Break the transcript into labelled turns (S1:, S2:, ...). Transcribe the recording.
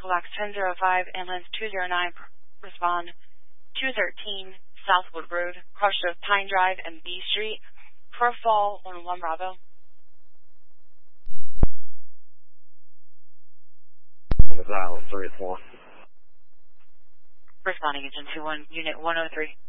S1: Box 1005, ambulance 209, respond 213 Southwood Road, cross of Pine Drive and B Street, for a fall on 1 Bravo.
S2: Island 3 at 1.
S1: Responding Engine 21, Unit 103.